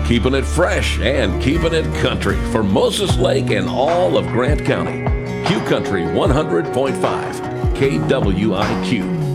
keeping it fresh and keeping it country for Moses Lake and all of Grant County. Q Country 100.5 KWIQ.